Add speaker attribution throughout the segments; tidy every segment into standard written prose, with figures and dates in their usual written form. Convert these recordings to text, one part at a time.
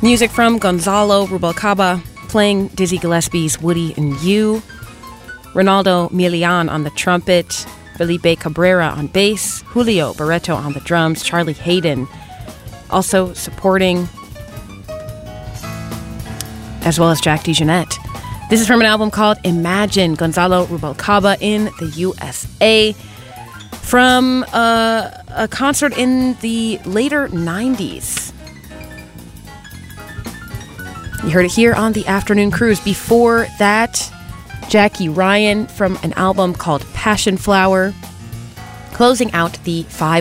Speaker 1: Music from Gonzalo Rubalcaba, playing Dizzy Gillespie's Woody and You. Ronaldo Milian on the trumpet. Felipe Cabrera on bass. Julio Barreto on the drums. Charlie Hayden also supporting, as well as Jack DeJohnette. This is from an album called Imagine, Gonzalo Rubalcaba in the USA, from a concert in the later 90s. You heard it here on the Afternoon Cruise. Before that, Jackie Ryan from an album called Passion Flower, closing out the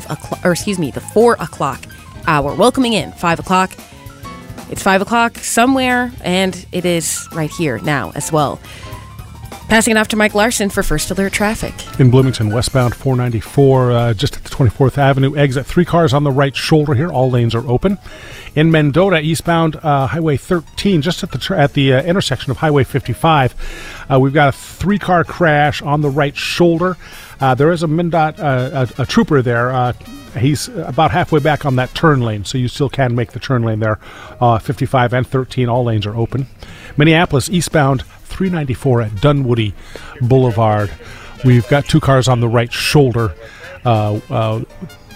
Speaker 1: 4 o'clock hour. Welcoming in 5 o'clock. It's 5 o'clock somewhere, and it is right here now as well. Passing it off to Mike Larson for First Alert Traffic.
Speaker 2: In Bloomington, westbound 494, just at the 24th Avenue exit. 3 cars on the right shoulder here. All lanes are open. In Mendota, eastbound Highway 13, just at the intersection of Highway 55, we've got a 3-car crash on the right shoulder. There is a MnDOT a trooper there. He's about halfway back on that turn lane, so you still can make the turn lane there. 55 and 13, all lanes are open. Minneapolis, eastbound 394 at Dunwoody Boulevard. We've got 2 cars on the right shoulder. All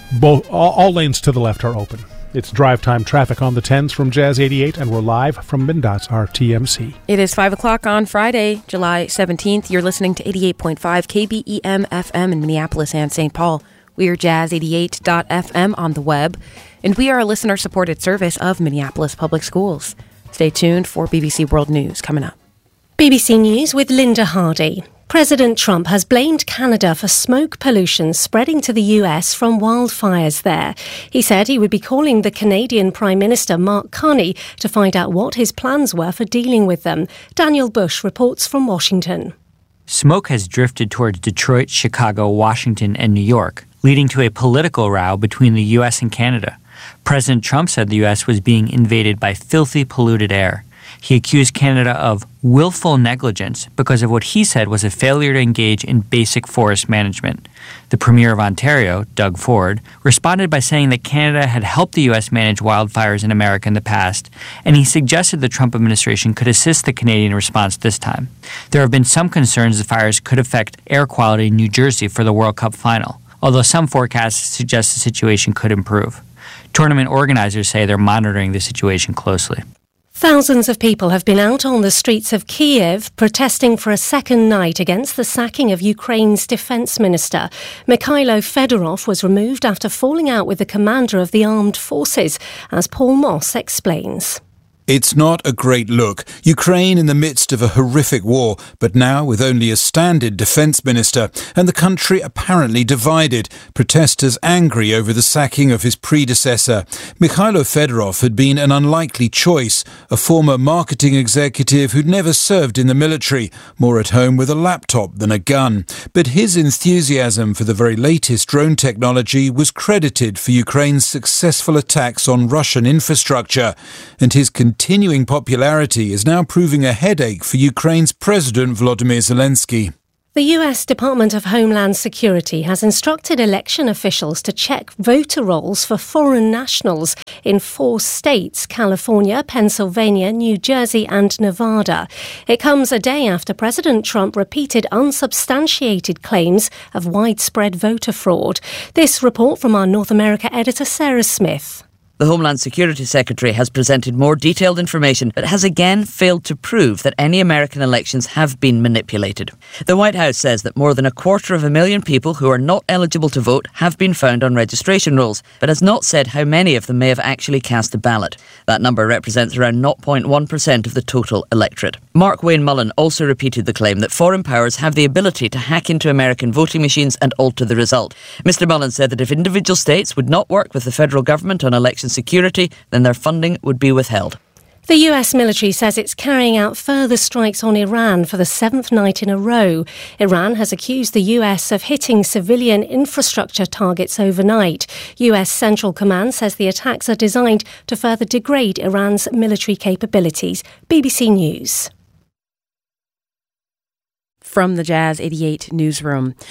Speaker 2: lanes to the left are open. It's drive time traffic on the 10s from Jazz 88, and we're live from MnDOT's RTMC.
Speaker 1: It is 5 o'clock on Friday, July 17th. You're listening to 88.5 KBEM FM in Minneapolis and St. Paul. We are jazz88.fm on the web, and we are a listener-supported service of Minneapolis Public Schools. Stay tuned for BBC World News coming up.
Speaker 3: BBC News with Linda Hardy. President Trump has blamed Canada for smoke pollution spreading to the US from wildfires there. He said he would be calling the Canadian Prime Minister Mark Carney to find out what his plans were for dealing with them. Daniel Bush reports from Washington.
Speaker 4: Smoke has drifted towards Detroit, Chicago, Washington, and New York, leading to a political row between the U.S. and Canada. President Trump said the U.S. was being invaded by filthy, polluted air. He accused Canada of willful negligence because of what he said was a failure to engage in basic forest management. The Premier of Ontario, Doug Ford, responded by saying that Canada had helped the U.S. manage wildfires in America in the past, and he suggested the Trump administration could assist the Canadian response this time. There have been some concerns the fires could affect air quality in New Jersey for the World Cup final, although some forecasts suggest the situation could improve. Tournament organizers say they're monitoring the situation closely.
Speaker 3: Thousands of people have been out on the streets of Kyiv protesting for a second night against the sacking of Ukraine's defense minister. Mikhailo Fedorov was removed after falling out with the commander of the armed forces, as Paul Moss explains.
Speaker 5: It's not a great look. Ukraine in the midst of a horrific war, but now with only a stand-in defence minister, and the country apparently divided. Protesters angry over the sacking of his predecessor. Mikhailo Fedorov had been an unlikely choice, a former marketing executive who'd never served in the military, more at home with a laptop than a gun. But his enthusiasm for the very latest drone technology was credited for Ukraine's successful attacks on Russian infrastructure, and his continuing popularity is now proving a headache for Ukraine's President Volodymyr Zelensky.
Speaker 3: The US Department of Homeland Security has instructed election officials to check voter rolls for foreign nationals in 4 states: California, Pennsylvania, New Jersey and Nevada. It comes a day after President Trump repeated unsubstantiated claims of widespread voter fraud. This report from our North America editor Sarah Smith.
Speaker 6: The Homeland Security Secretary has presented more detailed information but has again failed to prove that any American elections have been manipulated. The White House says that more than 250,000 people who are not eligible to vote have been found on registration rolls, but has not said how many of them may have actually cast a ballot. That number represents around 0.1% of the total electorate. Mark Wayne Mullen also repeated the claim that foreign powers have the ability to hack into American voting machines and alter the result. Mr. Mullen said that if individual states would not work with the federal government on election security, then their funding would be withheld.
Speaker 3: The US military says it's carrying out further strikes on Iran for the 7th night in a row. Iran has accused the US of hitting civilian infrastructure targets overnight. US Central Command says the attacks are designed to further degrade Iran's military capabilities. BBC News.
Speaker 1: From the Jazz 88 newsroom.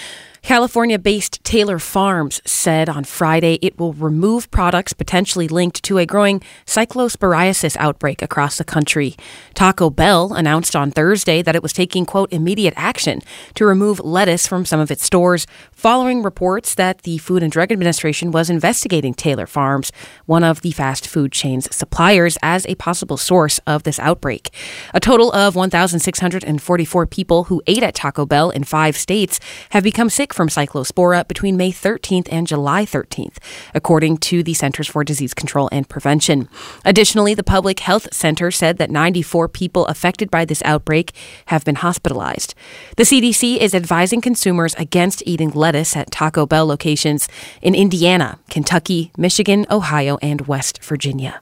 Speaker 1: California-based Taylor Farms said on Friday it will remove products potentially linked to a growing cyclosporiasis outbreak across the country. Taco Bell announced on Thursday that it was taking, quote, immediate action to remove lettuce from some of its stores following reports that the Food and Drug Administration was investigating Taylor Farms, one of the fast food chain's suppliers, as a possible source of this outbreak. A total of 1,644 people who ate at Taco Bell in 5 states have become sick from cyclospora between May 13th and July 13th, according to the Centers for Disease Control and Prevention. Additionally, the Public Health Center said that 94 people affected by this outbreak have been hospitalized. The CDC is advising consumers against eating lettuce at Taco Bell locations in Indiana, Kentucky, Michigan, Ohio, and West Virginia.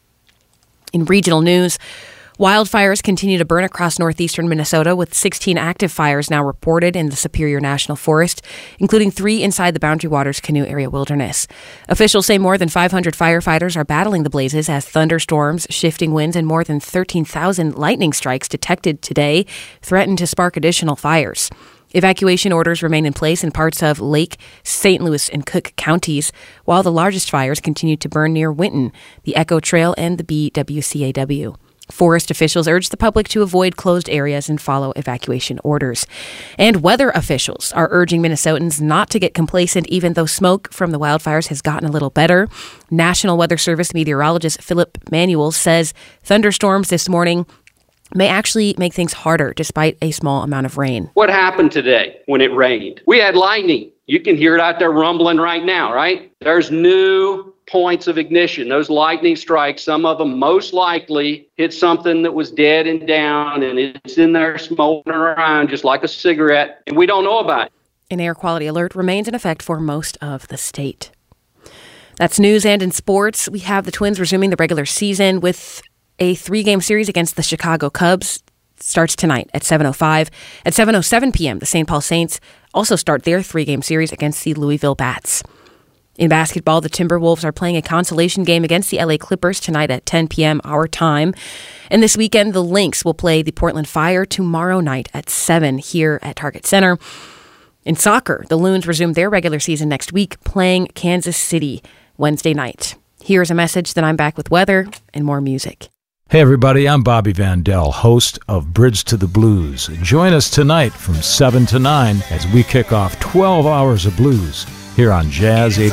Speaker 1: In regional news, wildfires continue to burn across northeastern Minnesota, with 16 active fires now reported in the Superior National Forest, including 3 inside the Boundary Waters Canoe Area Wilderness. Officials say more than 500 firefighters are battling the blazes as thunderstorms, shifting winds, and more than 13,000 lightning strikes detected today threaten to spark additional fires. Evacuation orders remain in place in parts of Lake, St. Louis, and Cook counties, while the largest fires continue to burn near Winton, the Echo Trail, and the BWCAW. Forest officials urge the public to avoid closed areas and follow evacuation orders. And weather officials are urging Minnesotans not to get complacent, even though smoke from the wildfires has gotten a little better. National Weather Service meteorologist Philip Manuel says thunderstorms this morning may actually make things harder despite a small amount of rain.
Speaker 7: What happened today when it rained? We had lightning. You can hear it out there rumbling right now, right? There's new points of ignition. Those lightning strikes, some of them most likely hit something that was dead and down, and it's in there smoking around just like a cigarette, and we don't know about it.
Speaker 1: An air quality alert remains in effect for most of the state. That's news. And in sports, we have the Twins resuming the regular season with a 3-game series against the Chicago Cubs. Starts tonight at 7:05. At 7:07 p.m., the St. Paul Saints also start their 3-game series against the Louisville Bats. In basketball, the Timberwolves are playing a consolation game against the LA Clippers tonight at 10 p.m. our time. And this weekend, the Lynx will play the Portland Fire tomorrow night at 7 here at Target Center. In soccer, the Loons resume their regular season next week, playing Kansas City Wednesday night. Here's a message, then I'm back with weather and more music.
Speaker 8: Hey everybody, I'm Bobby Vandell, host of Bridge to the Blues. Join us tonight from 7 to 9 as we kick off 12 hours of blues here on Jazz 88.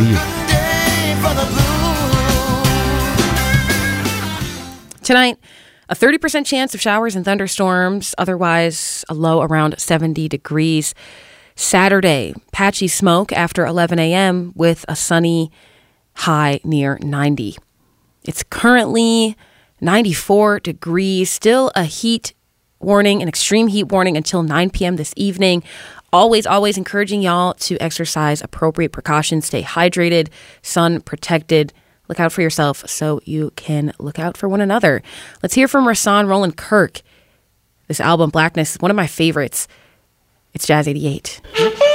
Speaker 1: Tonight, a 30% chance of showers and thunderstorms, otherwise a low around 70 degrees. Saturday, patchy smoke after 11 a.m. with a sunny high near 90. It's currently 94 degrees, still a heat warning, an extreme heat warning until 9 p.m. this evening. Always encouraging y'all to exercise appropriate precautions, stay hydrated, sun protected. Look out for yourself so you can look out for one another. Let's hear from Rahsaan Roland Kirk. This album, Blackness, is one of my favorites. It's Jazz 88.